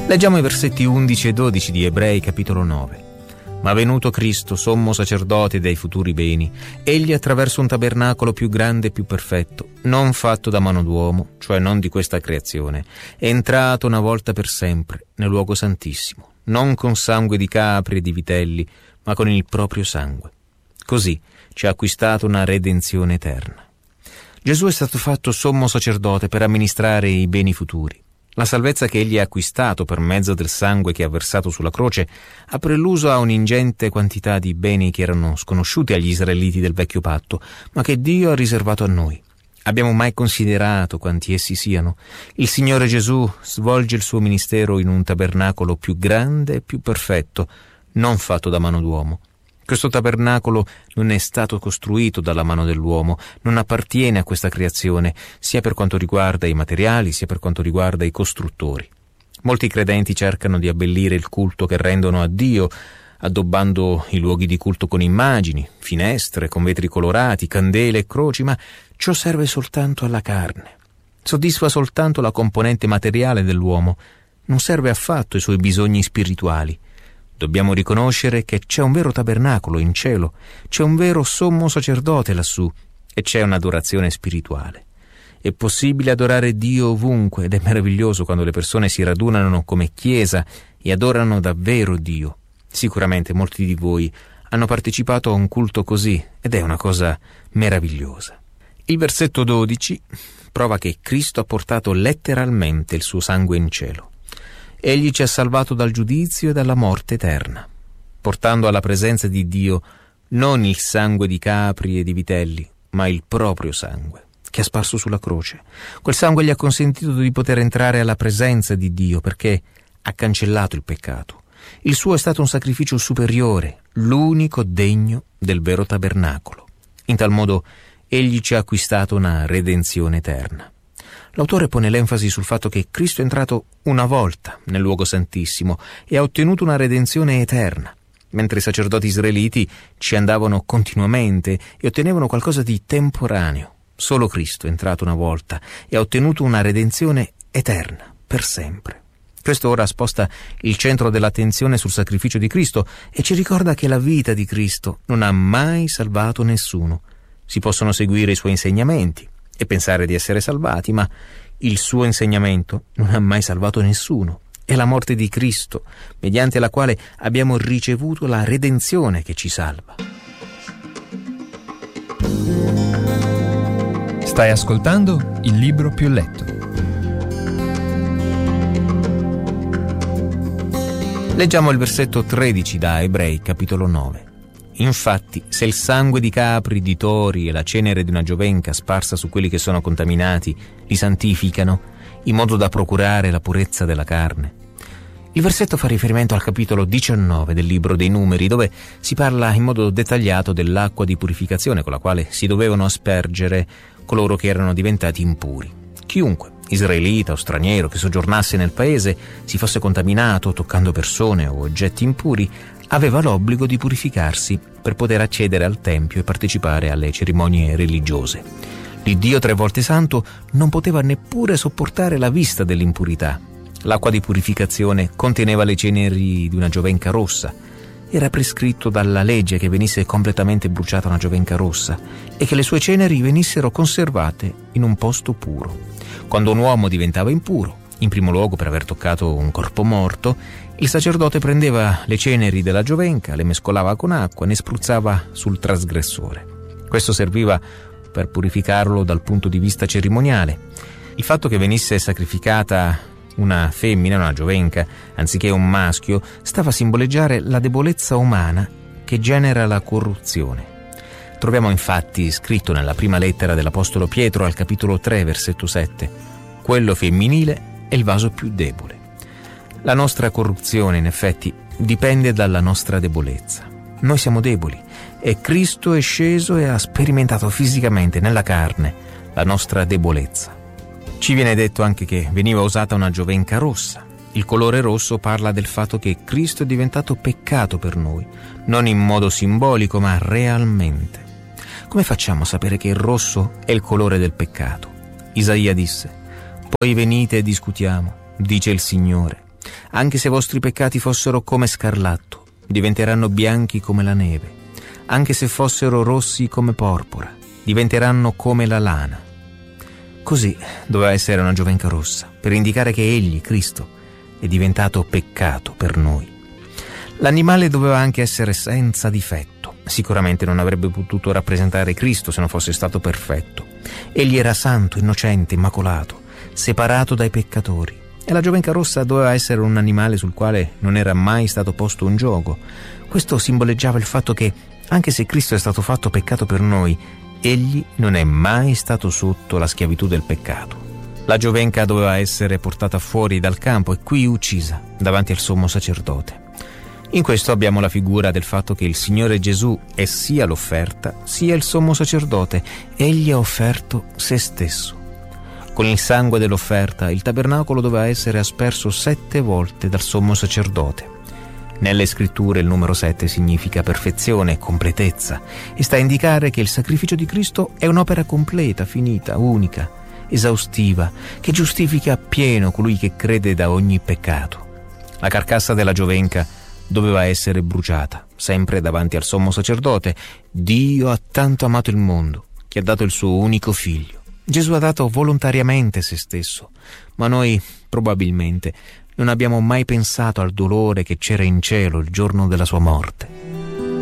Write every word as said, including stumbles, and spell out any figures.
Leggiamo i versetti undici e dodici di Ebrei capitolo nove. Ma venuto Cristo, sommo sacerdote dei futuri beni, egli attraverso un tabernacolo più grande e più perfetto, non fatto da mano d'uomo, cioè non di questa creazione, è entrato una volta per sempre nel luogo santissimo, non con sangue di capri e di vitelli, ma con il proprio sangue. Così ci ha acquistato una redenzione eterna. Gesù è stato fatto sommo sacerdote per amministrare i beni futuri. La salvezza che egli ha acquistato per mezzo del sangue che ha versato sulla croce ha preluso a un'ingente quantità di beni che erano sconosciuti agli israeliti del vecchio patto, ma che Dio ha riservato a noi. Abbiamo mai considerato quanti essi siano? Il Signore Gesù svolge il suo ministero in un tabernacolo più grande e più perfetto, non fatto da mano d'uomo. Questo tabernacolo non è stato costruito dalla mano dell'uomo, non appartiene a questa creazione, sia per quanto riguarda i materiali, sia per quanto riguarda i costruttori. Molti credenti cercano di abbellire il culto che rendono a Dio, addobbando i luoghi di culto con immagini, finestre, con vetri colorati, candele e croci, ma ciò serve soltanto alla carne. Soddisfa soltanto la componente materiale dell'uomo, non serve affatto ai suoi bisogni spirituali. Dobbiamo riconoscere che c'è un vero tabernacolo in cielo, c'è un vero sommo sacerdote lassù e c'è un'adorazione spirituale. È possibile adorare Dio ovunque ed è meraviglioso quando le persone si radunano come chiesa e adorano davvero Dio. Sicuramente molti di voi hanno partecipato a un culto così ed è una cosa meravigliosa. Il versetto dodici prova che Cristo ha portato letteralmente il suo sangue in cielo. Egli ci ha salvato dal giudizio e dalla morte eterna, portando alla presenza di Dio non il sangue di capri e di vitelli, ma il proprio sangue, che ha sparso sulla croce. Quel sangue gli ha consentito di poter entrare alla presenza di Dio perché ha cancellato il peccato. Il suo è stato un sacrificio superiore, l'unico degno del vero tabernacolo. In tal modo egli ci ha acquistato una redenzione eterna. L'autore pone l'enfasi sul fatto che Cristo è entrato una volta nel luogo santissimo e ha ottenuto una redenzione eterna, mentre i sacerdoti israeliti ci andavano continuamente e ottenevano qualcosa di temporaneo. Solo Cristo è entrato una volta e ha ottenuto una redenzione eterna, per sempre. Questo ora sposta il centro dell'attenzione sul sacrificio di Cristo e ci ricorda che la vita di Cristo non ha mai salvato nessuno. Si possono seguire i suoi insegnamenti e pensare di essere salvati, ma il suo insegnamento non ha mai salvato nessuno. È la morte di Cristo, mediante la quale abbiamo ricevuto la redenzione che ci salva. Stai ascoltando Il Libro Più Letto. Leggiamo il versetto tredici da Ebrei capitolo nove. Infatti, se il sangue di capri, di tori e la cenere di una giovenca sparsa su quelli che sono contaminati li santificano, in modo da procurare la purezza della carne. Il versetto fa riferimento al capitolo diciannove del libro dei Numeri, dove si parla in modo dettagliato dell'acqua di purificazione con la quale si dovevano aspergere coloro che erano diventati impuri. Chiunque, israelita o straniero che soggiornasse nel paese, si fosse contaminato toccando persone o oggetti impuri, aveva l'obbligo di purificarsi per poter accedere al tempio e partecipare alle cerimonie religiose. L'Iddio tre volte santo non poteva neppure sopportare la vista dell'impurità. L'acqua di purificazione conteneva le ceneri di una giovenca rossa. Era prescritto dalla legge che venisse completamente bruciata una giovenca rossa e che le sue ceneri venissero conservate in un posto puro. Quando un uomo diventava impuro, in primo luogo per aver toccato un corpo morto, il sacerdote prendeva le ceneri della giovenca, le mescolava con acqua e ne spruzzava sul trasgressore. Questo serviva per purificarlo dal punto di vista cerimoniale. Il fatto che venisse sacrificata una femmina, una giovenca, anziché un maschio, stava a simboleggiare la debolezza umana che genera la corruzione. Troviamo infatti scritto nella prima lettera dell'Apostolo Pietro al capitolo tre, versetto sette: quello femminile è il vaso più debole. La nostra corruzione, in effetti, dipende dalla nostra debolezza. Noi siamo deboli e Cristo è sceso e ha sperimentato fisicamente nella carne la nostra debolezza. Ci viene detto anche che veniva usata una giovenca rossa. Il colore rosso parla del fatto che Cristo è diventato peccato per noi, non in modo simbolico ma realmente. Come facciamo a sapere che il rosso è il colore del peccato? Isaia disse: poi venite e discutiamo, dice il Signore. Anche se i vostri peccati fossero come scarlatto, diventeranno bianchi come la neve. Anche se fossero rossi come porpora, diventeranno come la lana. Così doveva essere una giovenca rossa, per indicare che Egli, Cristo, è diventato peccato per noi. L'animale doveva anche essere senza difetto. Sicuramente non avrebbe potuto rappresentare Cristo se non fosse stato perfetto. Egli era santo, innocente, immacolato, separato dai peccatori. E la giovenca rossa doveva essere un animale sul quale non era mai stato posto un giogo. Questo simboleggiava il fatto che, anche se Cristo è stato fatto peccato per noi, Egli non è mai stato sotto la schiavitù del peccato. La giovenca doveva essere portata fuori dal campo e qui uccisa davanti al sommo sacerdote. In questo abbiamo la figura del fatto che il Signore Gesù è sia l'offerta sia il sommo sacerdote. Egli ha offerto se stesso. Con il sangue dell'offerta il tabernacolo doveva essere asperso sette volte dal sommo sacerdote. Nelle scritture il numero sette significa perfezione, completezza, e sta a indicare che il sacrificio di Cristo è un'opera completa, finita, unica, esaustiva, che giustifica appieno colui che crede da ogni peccato. La carcassa della giovenca doveva essere bruciata, sempre davanti al sommo sacerdote. Dio ha tanto amato il mondo, che ha dato il suo unico figlio. Gesù ha dato volontariamente se stesso, ma noi probabilmente non abbiamo mai pensato al dolore che c'era in cielo il giorno della sua morte.